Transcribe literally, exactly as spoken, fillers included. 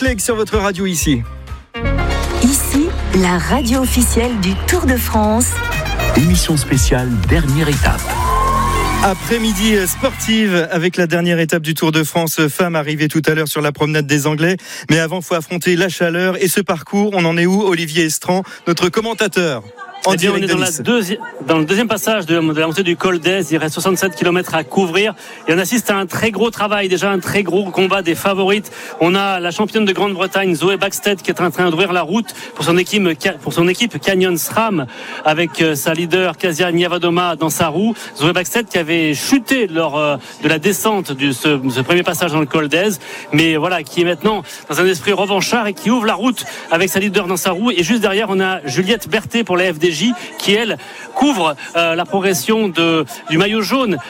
Clegg sur votre radio ici. Ici, la radio officielle du Tour de France. Émission spéciale, dernière étape. Après-midi sportive avec la dernière étape du Tour de France femmes arrivée tout à l'heure sur la promenade des Anglais. Mais avant, il faut affronter la chaleur et ce parcours. On en est où, Olivier Estran, notre commentateur? Eh bien, on est dans, la deuxi- dans le deuxième passage de, de la montée du col d'Èze. Il reste soixante-sept kilomètres à couvrir et on assiste à un très gros travail, déjà un très gros combat des favorites. On a la championne de Grande-Bretagne, Zoe Backstedt, qui est en train d'ouvrir la route pour son équipe, pour son équipe Canyon SRAM, avec sa leader Kasia Niavadoma dans sa roue. Zoe Backstedt qui avait chuté lors de la descente de ce, ce premier passage dans le col d'Èze, mais voilà, qui est maintenant dans un esprit revanchard et qui ouvre la route avec sa leader dans sa roue. Et juste derrière, on a Juliette Berthet pour la F D J qui, elle, couvre euh, la progression de, du maillot jaune